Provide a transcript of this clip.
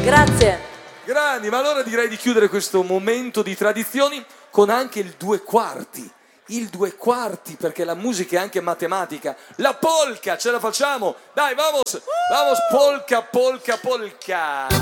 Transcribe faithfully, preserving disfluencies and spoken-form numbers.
Grazie. Grandi, ma allora direi di chiudere questo momento di tradizioni con anche il due quarti. Il due quarti, perché la musica è anche matematica. La polka, ce la facciamo? Dai, vamos, vamos, polka, polka, polka.